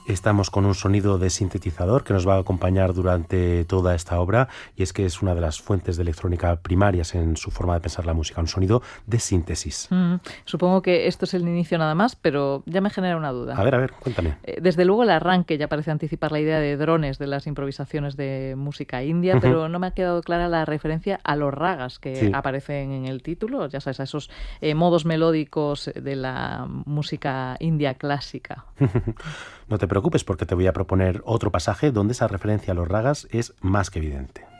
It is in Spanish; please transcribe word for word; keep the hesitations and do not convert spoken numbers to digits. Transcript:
Estamos con un sonido de sintetizador que nos va a acompañar durante toda esta obra, y es que es una de las fuentes de electrónica primarias en su forma de pensar la música, un sonido de síntesis. Mm, supongo que esto es el inicio nada más, pero ya me genera una duda. A ver, a ver, cuéntame. Eh, Desde luego el arranque ya parece anticipar la idea de drones de las improvisaciones de música india, uh-huh. pero no me ha quedado clara la referencia a los ragas que sí. aparecen en el título, ya sabes, a esos eh, modos melódicos de la música india clásica. No te preocupes, porque te voy a proponer otro pasaje donde esa referencia a los ragas es más que evidente.